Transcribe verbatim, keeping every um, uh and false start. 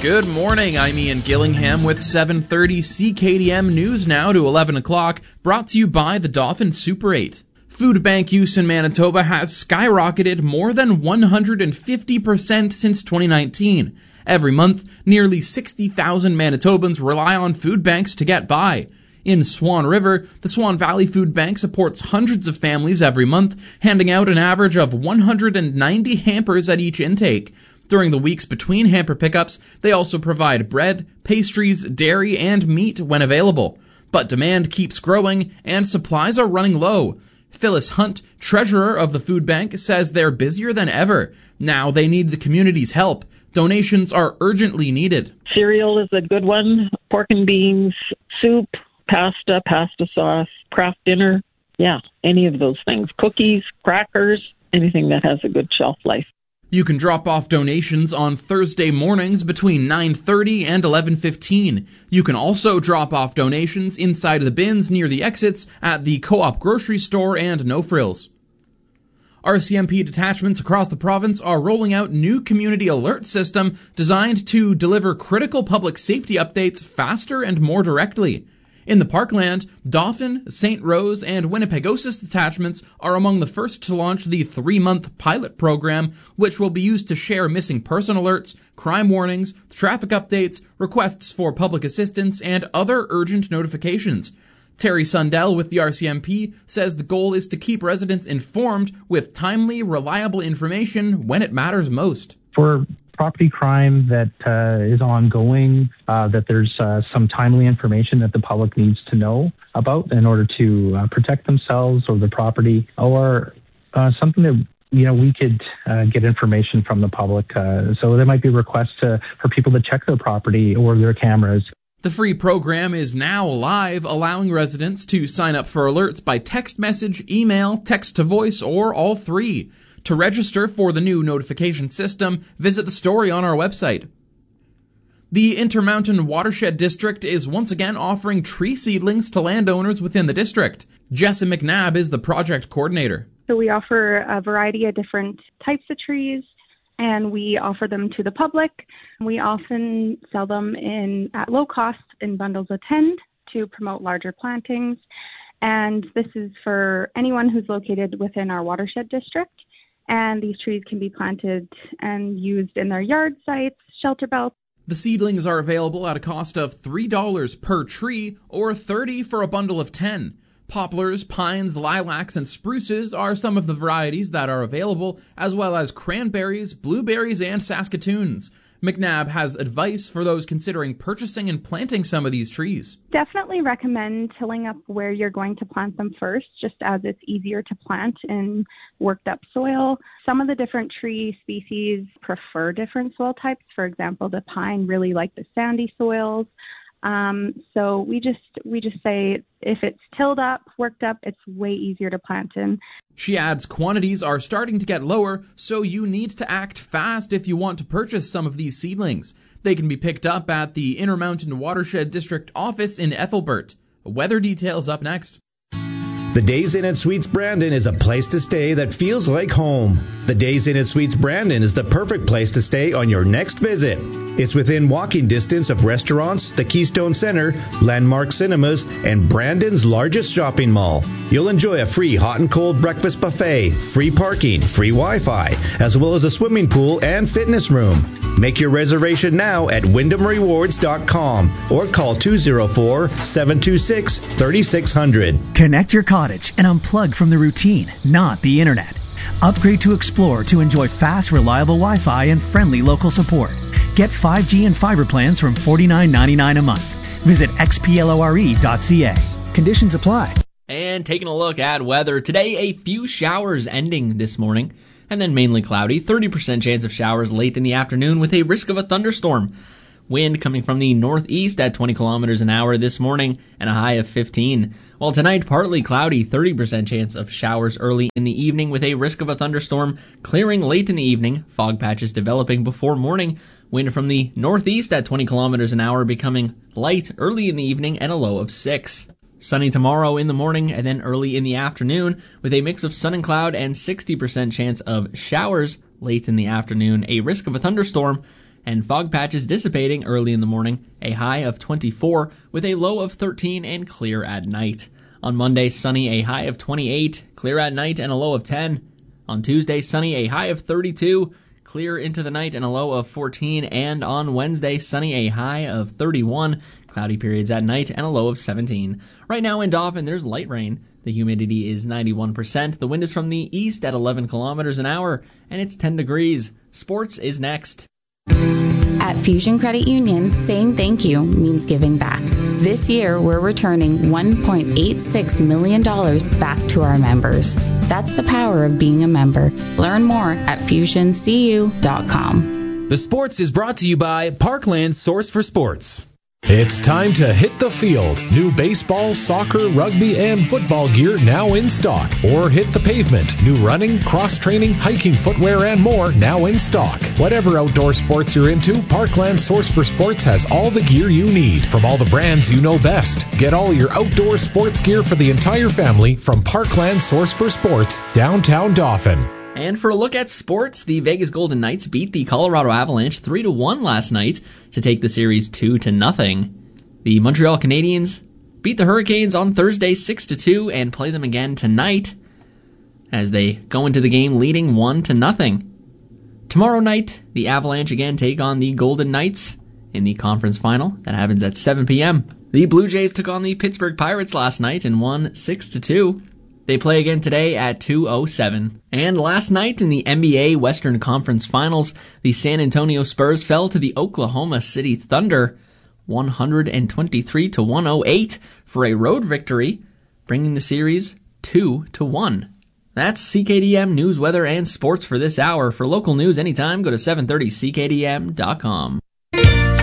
Good morning, I'm Ian Gillingham with seven thirty C K D M News Now to eleven o'clock, brought to you by the Dauphin Super eight. Food bank use in Manitoba has skyrocketed more than one hundred fifty percent since twenty nineteen. Every month, nearly sixty thousand Manitobans rely on food banks to get by. In Swan River, the Swan Valley Food Bank supports hundreds of families every month, handing out an average of one hundred ninety hampers at each intake. During the weeks between hamper pickups, they also provide bread, pastries, dairy, and meat when available. But demand keeps growing, and supplies are running low. Phyllis Hunt, treasurer of the food bank, says they're busier than ever. Now they need the community's help. Donations are urgently needed. Cereal is a good one. Pork and beans, soup, pasta, pasta sauce, craft dinner. Yeah, any of those things. Cookies, crackers, anything that has a good shelf life. You can drop off donations on Thursday mornings between nine thirty and eleven fifteen. You can also drop off donations inside the bins near the exits at the Co-op grocery store and No Frills. R C M P detachments across the province are rolling out new community alert system designed to deliver critical public safety updates faster and more directly. In the Parkland, Dauphin, Saint Rose, and Winnipegosis detachments are among the first to launch the three-month pilot program, which will be used to share missing person alerts, crime warnings, traffic updates, requests for public assistance, and other urgent notifications. Terry Sundell with the R C M P says the goal is to keep residents informed with timely, reliable information when it matters most. For property crime that uh, is ongoing, uh, that there's uh, some timely information that the public needs to know about in order to uh, protect themselves or their property, or uh, something that you know we could uh, get information from the public. Uh, so there might be requests to, for people to check their property or their cameras. The free program is now live, allowing residents to sign up for alerts by text message, email, text to voice, or all three. To register for the new notification system, visit the story on our website. The Intermountain Watershed District is once again offering tree seedlings to landowners within the district. Jessa McNabb is the project coordinator. So we offer a variety of different types of trees, and we offer them to the public. We often sell them in at low cost in bundles of ten to promote larger plantings. And this is for anyone who's located within our watershed district. And these trees can be planted and used in their yard sites, shelter belts. The seedlings are available at a cost of three dollars per tree or thirty dollars for a bundle of ten. Poplars, pines, lilacs, and spruces are some of the varieties that are available, as well as cranberries, blueberries, and Saskatoons. McNabb has advice for those considering purchasing and planting some of these trees. Definitely recommend tilling up where you're going to plant them first, just as it's easier to plant in worked up soil. Some of the different tree species prefer different soil types. For example, the pine really like the sandy soils. Um, so we just we just say if it's tilled up, worked up, it's way easier to plant in. She adds quantities are starting to get lower, so you need to act fast if you want to purchase some of these seedlings. They can be picked up at the Intermountain Watershed District office in Ethelbert. Weather details up next. The Days Inn at Suites Brandon is a place to stay that feels like home. The Days Inn at Suites Brandon is the perfect place to stay on your next visit. It's within walking distance of restaurants, the Keystone Center, Landmark Cinemas, and Brandon's largest shopping mall. You'll enjoy a free hot and cold breakfast buffet, free parking, free Wi-Fi, as well as a swimming pool and fitness room. Make your reservation now at wyndham rewards dot com or call two oh four, seven two six, three six zero zero. Connect your cottage and unplug from the routine, not the internet. Upgrade to Explore to enjoy fast, reliable Wi-Fi and friendly local support. Get five G and fiber plans from forty-nine ninety-nine a month. Visit x p lore dot c a. Conditions apply. And taking a look at weather, today a few showers ending this morning, and then mainly cloudy. thirty percent chance of showers late in the afternoon with a risk of a thunderstorm. Wind coming from the northeast at twenty kilometers an hour this morning and a high of fifteen. While tonight, partly cloudy, thirty percent chance of showers early in the evening with a risk of a thunderstorm clearing late in the evening. Fog patches developing before morning. Wind from the northeast at twenty kilometers an hour becoming light early in the evening and a low of six. Sunny tomorrow in the morning and then early in the afternoon with a mix of sun and cloud and sixty percent chance of showers late in the afternoon. A risk of a thunderstorm and fog patches dissipating early in the morning, a high of twenty-four with a low of thirteen and clear at night. On Monday, sunny, a high of twenty-eight, clear at night and a low of ten. On Tuesday, sunny, a high of thirty-two, clear into the night and a low of fourteen. And on Wednesday, sunny, a high of thirty-one, cloudy periods at night and a low of seventeen. Right now in Dauphin, there's light rain. The humidity is ninety-one percent. The wind is from the east at eleven kilometers an hour, and it's ten degrees. Sports is next. At Fusion Credit Union, saying thank you means giving back. This year, we're returning one point eight six million dollars back to our members. That's the power of being a member. Learn more at fusion c u dot com. The Sports is brought to you by Parkland Source for Sports. It's time to hit the field. New baseball, soccer, rugby, and football gear now in stock. Or hit the pavement. New running, cross-training, hiking footwear, and more now in stock. Whatever outdoor sports you're into, Parkland Source for Sports has all the gear you need from all the brands you know best. Get all your outdoor sports gear for the entire family from Parkland Source for Sports, downtown Dauphin. And for a look at sports, the Vegas Golden Knights beat the Colorado Avalanche three to one last night to take the series two to nothing. The Montreal Canadiens beat the Hurricanes on Thursday six to two and play them again tonight as they go into the game leading one to nothing. Tomorrow night, the Avalanche again take on the Golden Knights in the conference final. That happens at seven p.m. The Blue Jays took on the Pittsburgh Pirates last night and won six to two. They play again today at two oh seven. And last night in the N B A Western Conference Finals, the San Antonio Spurs fell to the Oklahoma City Thunder one twenty-three to one oh eight for a road victory, bringing the series two to one. That's C K D M news, weather, and sports for this hour. For local news anytime, go to seven thirty c k d m dot com.